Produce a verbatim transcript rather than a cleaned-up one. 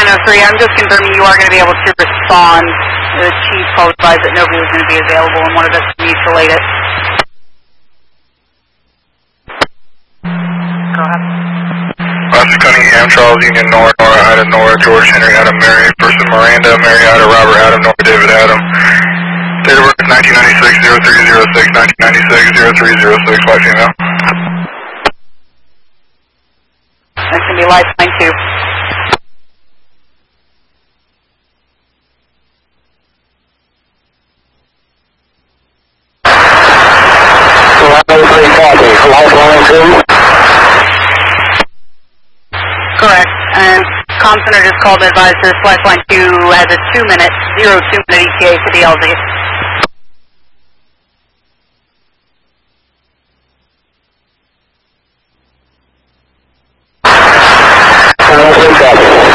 nine oh three, I'm just confirming you are going to be able to respond. The chief called advised that nobody was going to be available and wanted us to mutilate it. Go ahead. Officer Cunningham, Charles Union, Nora, Nora, Adam, Nora, George, Henry, Adam, Mary, person Miranda, Mary, Adam, Robert, Adam, Nora, David, Adam. Date of birth nineteen ninety-six, oh three oh six, nineteen ninety-six, oh three oh six, white female. That's going to be lifeline two. Lifeline two? Correct. And comm center just called and advised us lifeline two has a two minute, zero two minute E T A to the L Z. nine oh three, copy.